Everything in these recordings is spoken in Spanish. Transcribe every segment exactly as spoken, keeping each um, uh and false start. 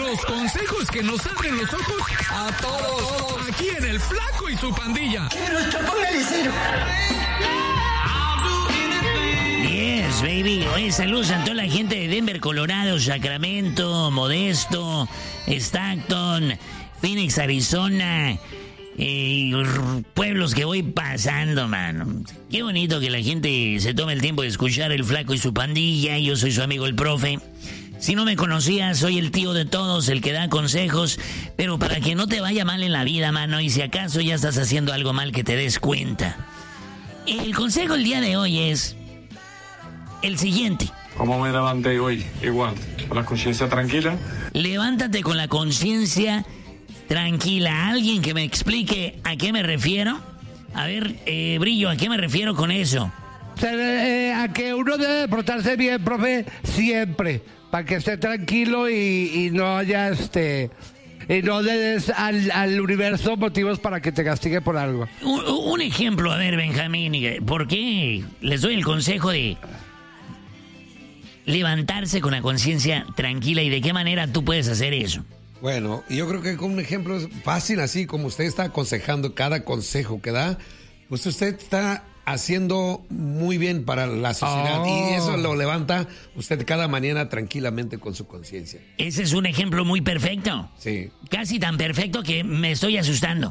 Los consejos que nos abren los ojos a todos. Aquí en El Flaco y su Pandilla. Póngale cero. Yes, baby. Oye, saludos a toda la gente de Denver, Colorado, Sacramento, Modesto, Stockton, Phoenix, Arizona. Eh, pueblos que voy pasando, mano. Qué bonito que la gente se tome el tiempo de escuchar El Flaco y su Pandilla. Yo soy su amigo el profe. Si no me conocías, soy el tío de todos, el que da consejos, pero para que no te vaya mal en la vida, mano, y si acaso ya estás haciendo algo mal, que te des cuenta. El consejo el día de hoy es el siguiente. ¿Cómo me levanté hoy? Igual, con la conciencia tranquila. Levántate con la conciencia tranquila. ¿Alguien que me explique a qué me refiero? A ver, eh, Brillo, ¿a qué me refiero con eso? Eh, a que uno debe portarse bien, profe, siempre, para que esté tranquilo y, y no haya este... Y no le des al, al universo motivos para que te castigue por algo. Un, un ejemplo, a ver, Benjamín, ¿por qué les doy el consejo de levantarse con la conciencia tranquila y de qué manera tú puedes hacer eso? Bueno, yo creo que con un ejemplo es fácil, así como usted está aconsejando cada consejo que da, pues usted está haciendo muy bien para la sociedad, oh. Y eso lo levanta usted cada mañana tranquilamente con su conciencia. Ese es un ejemplo muy perfecto. Sí. Casi tan perfecto que me estoy asustando.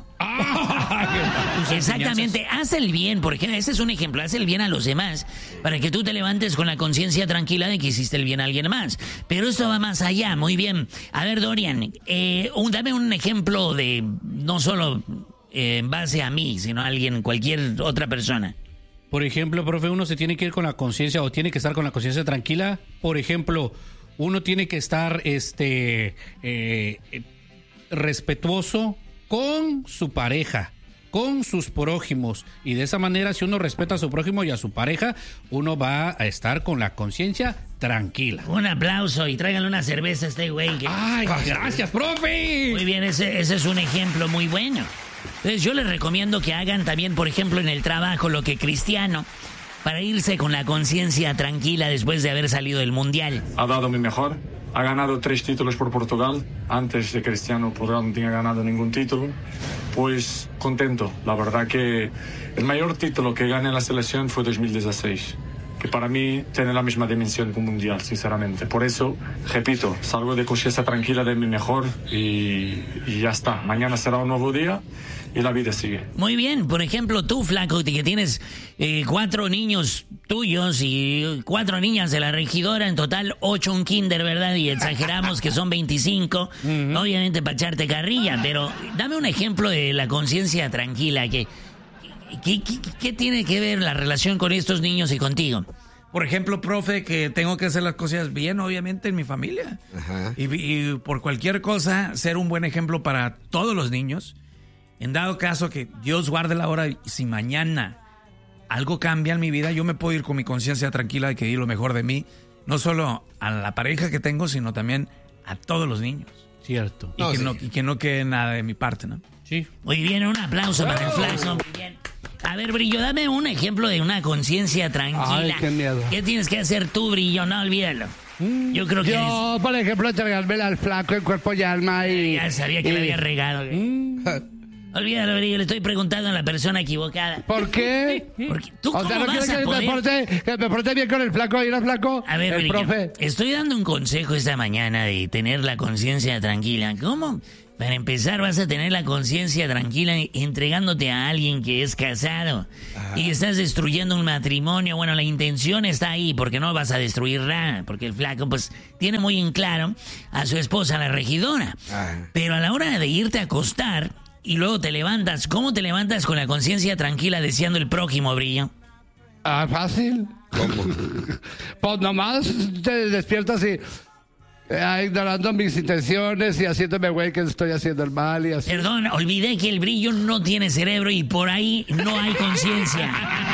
Exactamente, haz el bien, porque ese es un ejemplo, haz el bien a los demás, para que tú te levantes con la conciencia tranquila de que hiciste el bien a alguien más. Pero esto va más allá, muy bien. A ver, Dorian, eh, un, dame un ejemplo de, no solo eh, en base a mí, sino a alguien, cualquier otra persona. Por ejemplo, profe, uno se tiene que ir con la conciencia o tiene que estar con la conciencia tranquila. Por ejemplo, uno tiene que estar este eh, eh, respetuoso con su pareja, con sus prójimos. Y de esa manera, si uno respeta a su prójimo y a su pareja, uno va a estar con la conciencia tranquila. Un aplauso y tráiganle una cerveza a este güey. Que... ¡Ay, gracias, profe! Muy bien, ese, ese es un ejemplo muy bueno. Entonces yo les recomiendo que hagan también, por ejemplo, en el trabajo lo que Cristiano, para irse con la conciencia tranquila después de haber salido del Mundial. Ha dado mi mejor, ha ganado tres títulos por Portugal. Antes de Cristiano, Portugal no tenía ganado ningún título. Pues contento, la verdad que el mayor título que gané en la selección fue dos mil dieciséis. Que para mí tiene la misma dimensión que un mundial, sinceramente. Por eso, repito, salgo de conciencia tranquila de mi mejor y, y ya está. Mañana será un nuevo día y la vida sigue. Muy bien, por ejemplo, tú, Flaco, que tienes eh, cuatro niños tuyos y cuatro niñas de la regidora, en total ocho un kinder, ¿verdad? Y exageramos que son veinticinco, uh-huh. Obviamente para echarte carrilla, pero dame un ejemplo de la conciencia tranquila que... ¿Qué, qué, ¿Qué tiene que ver la relación con estos niños y contigo? Por ejemplo, profe, que tengo que hacer las cosas bien, obviamente, en mi familia. Ajá. Y, y por cualquier cosa, ser un buen ejemplo para todos los niños. En dado caso que Dios guarde la hora, y si mañana algo cambia en mi vida, yo me puedo ir con mi conciencia tranquila de que di lo mejor de mí, no solo a la pareja que tengo, sino también a todos los niños. Cierto. Y, no, que, sí. no, y que no quede nada de mi parte, ¿no? Sí. Muy bien, un aplauso oh. para el Flaco. Muy bien. A ver, Brillo, dame un ejemplo de una conciencia tranquila. Ay, qué miedo. ¿Qué tienes que hacer tú, Brillo? No, olvídalo. Mm, yo creo que... Yo, es... por ejemplo, entregarme al Flaco en cuerpo y alma y... Ya sabía que y... le había regado. Mm. Olvídalo, Brillo, le estoy preguntando a la persona equivocada. ¿Por qué? Porque tú, o ¿cómo sea, ¿no vas quieres a que, poder... me porte, que me porte bien con el Flaco y el Flaco? A ver, el Brillo, profe. Estoy dando un consejo esta mañana de tener la conciencia tranquila. ¿Cómo? Para empezar, vas a tener la conciencia tranquila entregándote a alguien que es casado. Ajá. Y estás destruyendo un matrimonio. Bueno, la intención está ahí porque no vas a destruir nada. Porque el Flaco, pues, tiene muy en claro a su esposa, la regidora. Ajá. Pero a la hora de irte a acostar y luego te levantas, ¿cómo te levantas con la conciencia tranquila deseando el prójimo, Brillo? Ah, fácil. ¿Cómo? Pues nomás te despiertas y... Eh, ignorando mis intenciones y haciéndome güey que estoy haciendo el mal y así. Perdón, olvidé que el Brillo no tiene cerebro y por ahí no hay conciencia.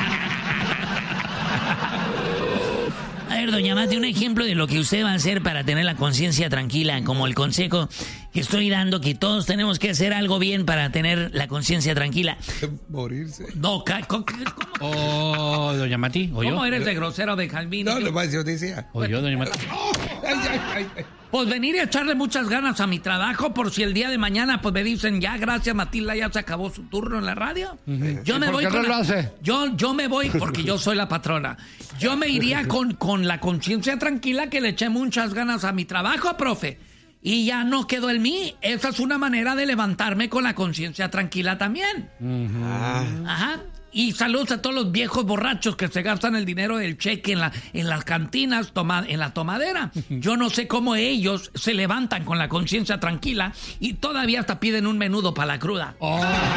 A ver, doña Mati, un ejemplo de lo que usted va a hacer para tener la conciencia tranquila, como el consejo que estoy dando, que todos tenemos que hacer algo bien para tener la conciencia tranquila. Morirse. No, ca- ¿cómo? Oh, doña Mati, ¿o yo? ¿Cómo eres de grosero de Calvin? No, lo más yo decía. ¿O yo, doña Mati? Ay, ay, ay, ay. pues venir y echarle muchas ganas a mi trabajo por si el día de mañana pues me dicen, ya, gracias Matilda, ya se acabó su turno en la radio. Uh-huh. Yo me voy con no la, lo hace? Yo, yo me voy porque yo soy la patrona. Yo me iría con, con la conciencia tranquila que le eché muchas ganas a mi trabajo, profe. Y ya no quedó en mí. Esa es una manera de levantarme con la conciencia tranquila también. Uh-huh. Ajá. Y saludos a todos los viejos borrachos que se gastan el dinero del cheque en, la, en las cantinas, toma, en la tomadera. Yo no sé cómo ellos se levantan con la conciencia tranquila y todavía hasta piden un menudo para la cruda. Oh.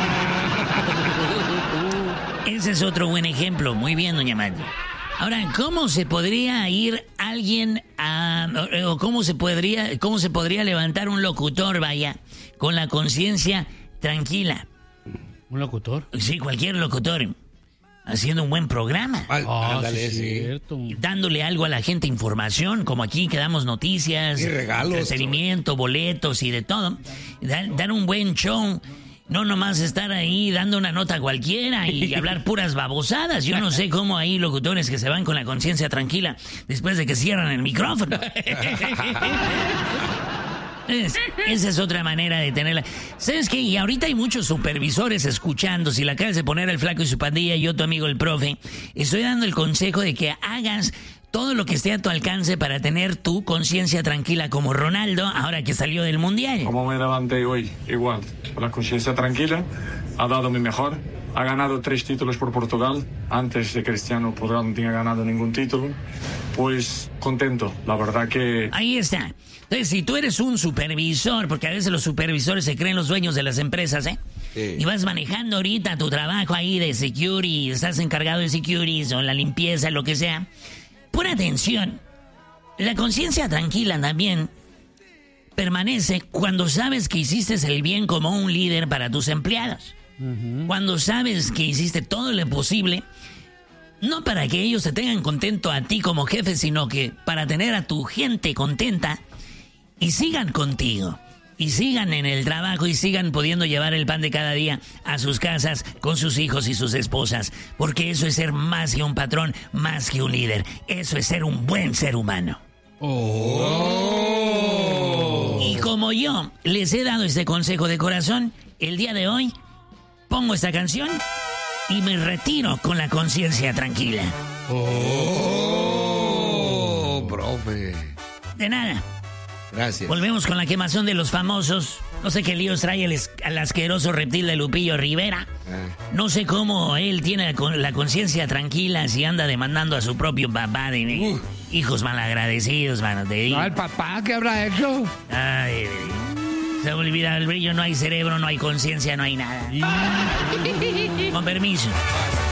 Ese es otro buen ejemplo. Muy bien, doña Maggie. Ahora, ¿cómo se podría ir alguien a... o cómo se podría, cómo se podría levantar un locutor, vaya, con la conciencia tranquila? ¿Un locutor? Sí, cualquier locutor. Haciendo un buen programa. Ah, oh, ándale, sí, sí. cierto. Dándole algo a la gente, información, como aquí que damos noticias, y regalos, entretenimiento, boletos y de todo. Dar, dar un buen show. No nomás estar ahí dando una nota cualquiera y hablar puras babosadas. Yo no sé cómo hay locutores que se van con la conciencia tranquila después de que cierran el micrófono. Es, esa es otra manera de tenerla. ¿Sabes qué? Y ahorita hay muchos supervisores escuchando. Si la acabas de poner el Flaco y su pandilla y yo, tu amigo el profe, estoy dando el consejo de que hagas todo lo que esté a tu alcance para tener tu conciencia tranquila como Ronaldo, ahora que salió del Mundial. Como me levanté hoy, igual, con la conciencia tranquila, ha dado mi mejor, ha ganado tres títulos por Portugal, antes de Cristiano Portugal no tenía ganado ningún título, pues contento, la verdad que... Ahí está. Entonces, si tú eres un supervisor, porque a veces los supervisores se creen los dueños de las empresas, ¿eh? Sí. Y vas manejando ahorita tu trabajo ahí de security, estás encargado de security o la limpieza, lo que sea, pon atención. La conciencia tranquila también permanece cuando sabes que hiciste el bien como un líder para tus empleados. Uh-huh. Cuando sabes que hiciste todo lo posible, no para que ellos te tengan contento a ti como jefe, sino que para tener a tu gente contenta y sigan contigo. Y sigan en el trabajo y sigan pudiendo llevar el pan de cada día a sus casas con sus hijos y sus esposas. Porque eso es ser más que un patrón, más que un líder. Eso es ser un buen ser humano. Oh. Y como yo les he dado este consejo de corazón, el día de hoy pongo esta canción y me retiro con la conciencia tranquila. Oh, profe. De nada. Gracias. Volvemos con la quemazón de los famosos. No sé qué líos trae el es- al asqueroso reptil de Lupillo Rivera. Ah. No sé cómo él tiene la conciencia tranquila si anda demandando a su propio papá de uh. hijos malagradecidos, mano. Te digo. No, el papá, ¿qué habrá hecho? Ay, se olvida el brillo, no hay cerebro, no hay conciencia, no hay nada. Con permiso.